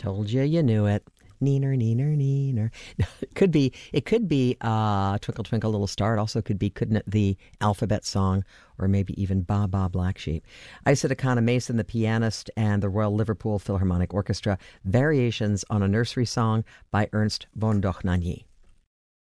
Told you you knew it. Neener, neener, neener. It could be Twinkle Twinkle Little Star. It also could be, couldn't it, the Alphabet Song, or maybe even Ba Ba Black Sheep. Isaac Mason, the pianist, and the Royal Liverpool Philharmonic Orchestra, variations on a nursery song by Ernst von Dohnanyi.